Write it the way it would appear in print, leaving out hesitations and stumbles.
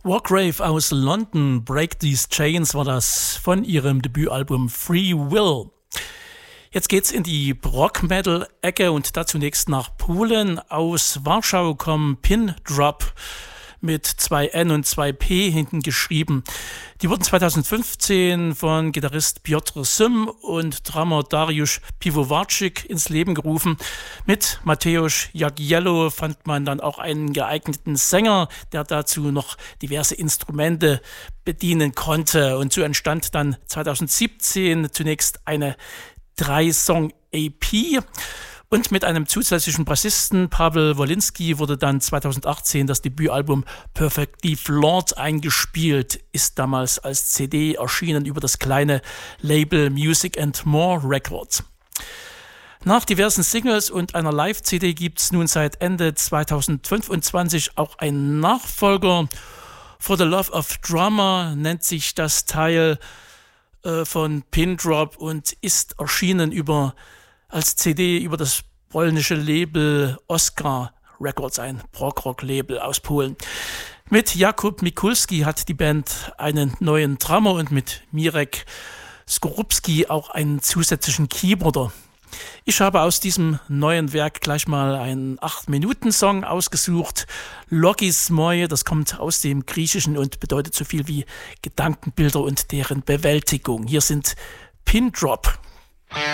Wargrave aus London, Break These Chains war das von ihrem Debütalbum Free Will. Jetzt geht's in die Rock-Metal-Ecke und da zunächst nach Polen. Aus Warschau kommen Pin Drop mit 2 N und 2 P hinten geschrieben. Die wurden 2015 von Gitarrist Piotr Sym und Drummer Dariusz Piwowarczyk ins Leben gerufen. Mit Mateusz Jagiełło fand man dann auch einen geeigneten Sänger, der dazu noch diverse Instrumente bedienen konnte. Und so entstand dann 2017 zunächst eine 3-Song-EP. Und mit einem zusätzlichen Bassisten, Paweł Wolinski, wurde dann 2018 das Debütalbum Perfectly Flawed eingespielt, ist damals als CD erschienen über das kleine Label Music and More Records. Nach diversen Singles und einer Live-CD gibt es nun seit Ende 2025 auch einen Nachfolger. For the Love of Drummer nennt sich das Teil von Pin Drop und ist erschienen als CD über das polnische Label Oscar Records, ein Prog-Rock-Label aus Polen. Mit Jakub Mikulski hat die Band einen neuen Drummer und mit Mirek Skorupski auch einen zusätzlichen Keyboarder. Ich habe aus diesem neuen Werk gleich mal einen 8-Minuten-Song ausgesucht. Logis Moi, das kommt aus dem Griechischen und bedeutet so viel wie Gedankenbilder und deren Bewältigung. Hier sind Pin Drop.